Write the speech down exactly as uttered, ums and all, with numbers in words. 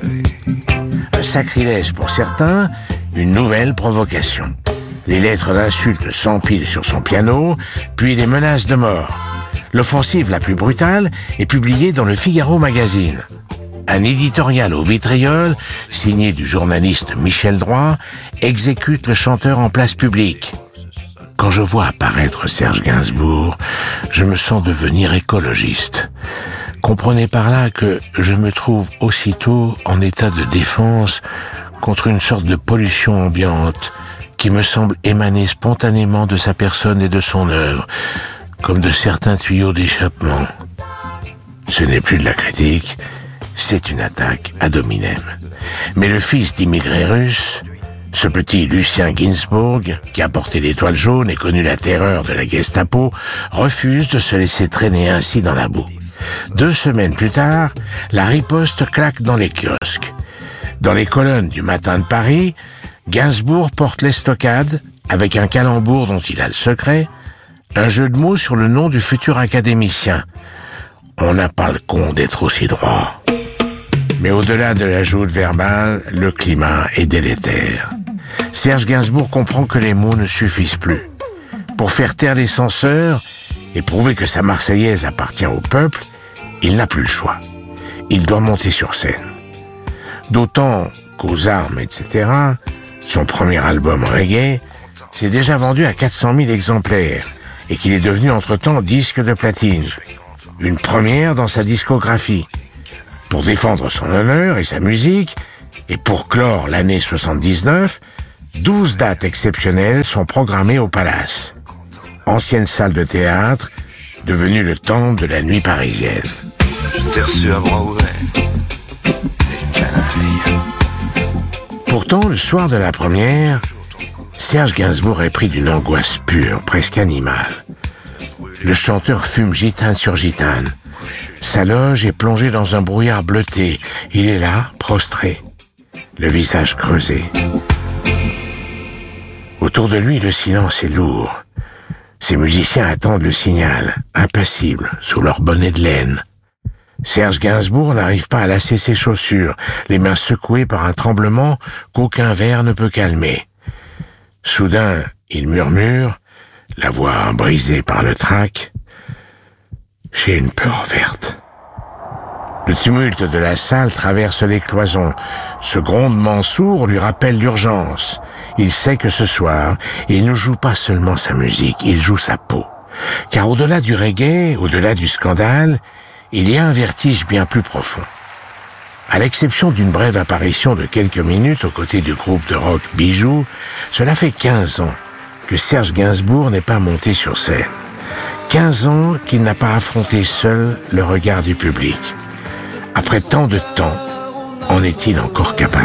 Un sacrilège pour certains, une nouvelle provocation. Les lettres d'insultes s'empilent sur son piano, puis les menaces de mort. L'offensive la plus brutale est publiée dans le Figaro Magazine. Un éditorial au vitriol, signé du journaliste Michel Droit, exécute le chanteur en place publique. Quand je vois apparaître Serge Gainsbourg, je me sens devenir écologiste. Comprenez par là que je me trouve aussitôt en état de défense contre une sorte de pollution ambiante qui me semble émaner spontanément de sa personne et de son œuvre, comme de certains tuyaux d'échappement. Ce n'est plus de la critique, c'est une attaque ad hominem. Mais le fils d'immigrés russes, ce petit Lucien Gainsbourg, qui a porté l'étoile jaune et connu la terreur de la Gestapo, refuse de se laisser traîner ainsi dans la boue. Deux semaines plus tard, la riposte claque dans les kiosques. Dans les colonnes du Matin de Paris, Gainsbourg porte l'estocade, avec un calembour dont il a le secret, un jeu de mots sur le nom du futur académicien. On n'a pas le con d'être aussi droit. Mais au-delà de la joute verbale, le climat est délétère. Serge Gainsbourg comprend que les mots ne suffisent plus. Pour faire taire les censeurs et prouver que sa Marseillaise appartient au peuple, il n'a plus le choix. Il doit monter sur scène. D'autant qu'aux armes, et cetera, son premier album reggae s'est déjà vendu à quatre cent mille exemplaires et qu'il est devenu entre-temps disque de platine. Une première dans sa discographie. Pour défendre son honneur et sa musique, et pour clore l'année soixante-dix-neuf, douze dates exceptionnelles sont programmées au Palace. Ancienne salle de théâtre, devenue le temple de la nuit parisienne. Je t'ai reçu à bras ouverts. Des canailles. Pourtant, le soir de la première, Serge Gainsbourg est pris d'une angoisse pure, presque animale. Le chanteur fume gitane sur gitane. Sa loge est plongée dans un brouillard bleuté. Il est là, prostré, le visage creusé. Autour de lui, le silence est lourd. Ses musiciens attendent le signal, impassibles, sous leur bonnet de laine. Serge Gainsbourg n'arrive pas à lasser ses chaussures, les mains secouées par un tremblement qu'aucun verre ne peut calmer. Soudain, il murmure, la voix brisée par le trac. « J'ai une peur verte. » Le tumulte de la salle traverse les cloisons. Ce grondement sourd lui rappelle l'urgence. Il sait que ce soir, il ne joue pas seulement sa musique, il joue sa peau. Car au-delà du reggae, au-delà du scandale, il y a un vertige bien plus profond. À l'exception d'une brève apparition de quelques minutes aux côtés du groupe de rock Bijou, cela fait quinze ans que Serge Gainsbourg n'est pas monté sur scène. quinze ans qu'il n'a pas affronté seul le regard du public. Après tant de temps, en est-il encore capable ?